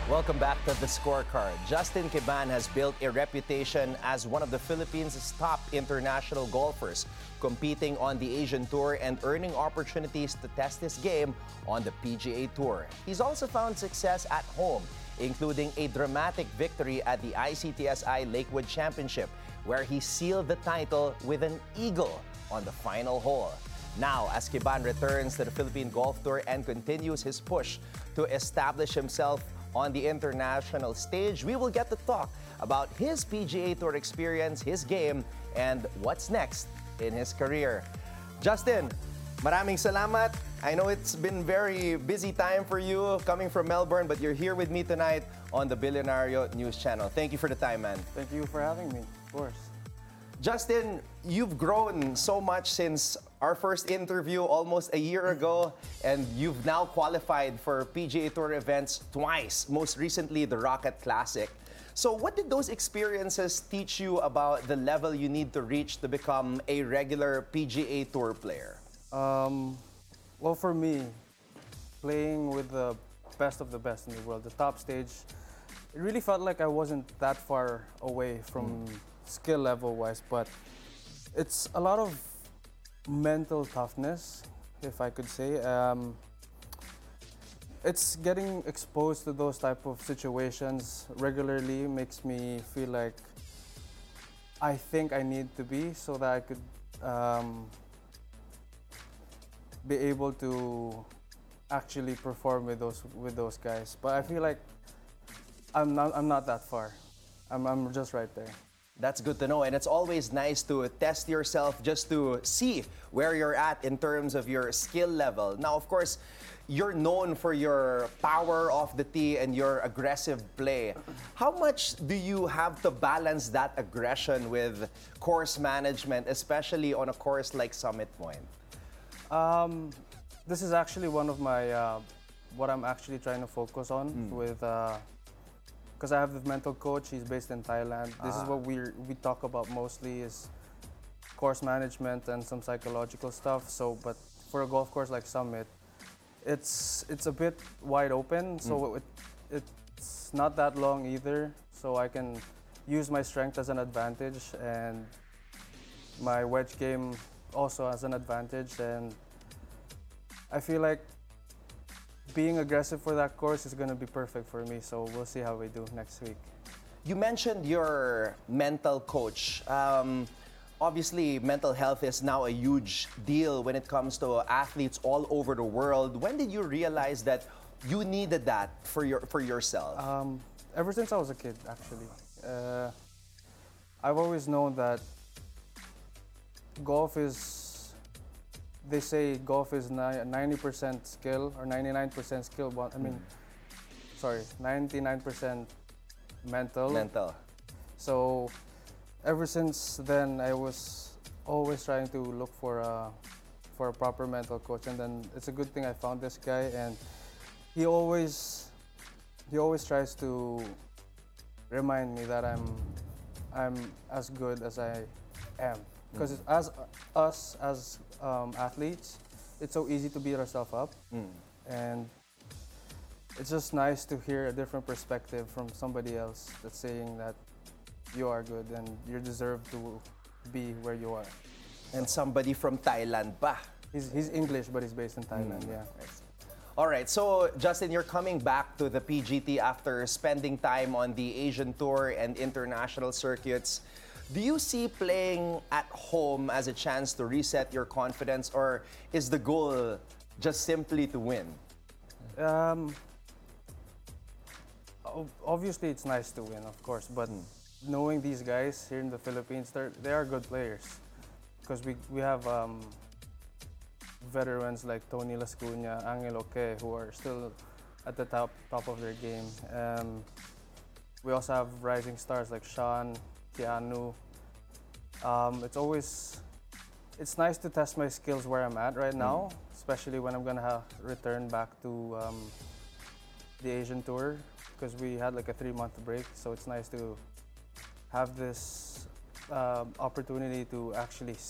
Welcome back to The Scorecard. Justin Kiban has built a reputation as one of the Philippines' top international golfers, competing on the Asian Tour and earning opportunities to test his game on the PGA Tour. He's also found success at home, including a dramatic victory at the ICTSI Lakewood Championship, where he sealed the title with an eagle on the final hole. Now, as Kiban returns to the Philippine Golf Tour and continues his push to establish himself on the international stage, we will get to talk about his PGA Tour experience, his game, and what's next in his career. Justin, maraming salamat. I know it's been very busy time for you coming from Melbourne, but you're here with me tonight on the Billionario News Channel. Thank you for the time, man. Thank you for having me, of course. Justin, you've grown so much since our first interview almost a year ago, and you've now qualified for PGA Tour events twice, most recently the Rocket Classic. So what did those experiences teach you about the level you need to reach to become a regular PGA Tour player? Well, for me, playing with the best of the best in the world, the top stage, it really felt like I wasn't that far away from skill level-wise, but it's a lot of mental toughness, if I could say. It's getting exposed to those type of situations regularly makes me feel like I think I need to be so that I could be able to actually perform with those guys. But I feel like I'm not that far. I'm just right there. That's good to know, and it's always nice to test yourself just to see where you're at in terms of your skill level. Now, of course, you're known for your power off the tee and your aggressive play. How much do you have to balance that aggression with course management, especially on a course like Summit Point? This is actually one of my what I'm actually trying to focus on with. Because I have the mental coach, he's based in Thailand. This is what we talk about mostly is course management and some psychological stuff. So, but for a golf course like Summit, it's a bit wide open. So it's not that long either. So I can use my strength as an advantage and my wedge game also as an advantage. And I feel like being aggressive for that course is going to be perfect for me, so we'll see how we do next week. You mentioned your mental coach. Obviously, mental health is now a huge deal when it comes to athletes all over the world. When did you realize that you needed that for yourself? Ever since I was a kid, actually. I've always known that golf is, they say golf is 90% skill or 99% skill. 99% mental. Mental. So ever since then, I was always trying to look for a proper mental coach, and then it's a good thing I found this guy, and he always tries to remind me that I'm as good as I am. Because as athletes, it's so easy to beat ourselves up, and it's just nice to hear a different perspective from somebody else that's saying that you are good and you deserve to be where you are. And somebody from Thailand pa. He's English, but he's based in Thailand. Yeah. All right, so Justin, you're coming back to the PGT after spending time on the Asian Tour and international circuits. Do you see playing at home as a chance to reset your confidence, or is the goal just simply to win? Obviously, it's nice to win, of course, but knowing these guys here in the Philippines, they are good players. Because we have veterans like Tony Lascuna, Angel Oque, who are still at the top of their game. We also have rising stars like Sean, Keanu. It's nice to test my skills where I'm at right now, especially when I'm gonna return back to the Asian Tour, because we had like a 3-month break. So it's nice to have this opportunity to actually see